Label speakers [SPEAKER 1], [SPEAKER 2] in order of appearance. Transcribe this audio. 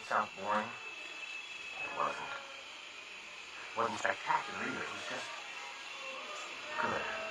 [SPEAKER 1] sound boring? It wasn't. It wasn't spectacular either. It was just good.